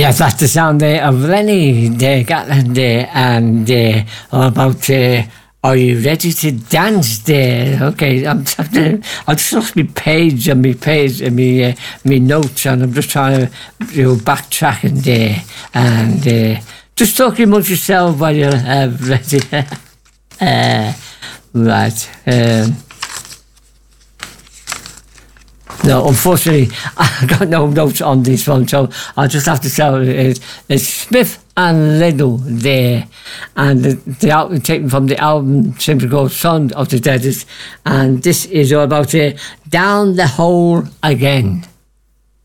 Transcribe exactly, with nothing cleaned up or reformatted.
Yes, that's the sound there of Lenny the Gatland there, and uh, all about uh, Are You Ready to Dance there? Okay, I'm to, I've just lost my page and my page and my, uh, my notes, and I'm just trying to do backtracking there, and uh, just talking amongst yourself while you're uh, ready. uh, right. Um, No, unfortunately, I got no notes on this one, so I'll just have to tell you it's, it's Smith and Liddell there, and the, the album taken from the album simply called Son of the Deadest, and this is all about uh, Down the Hole Again.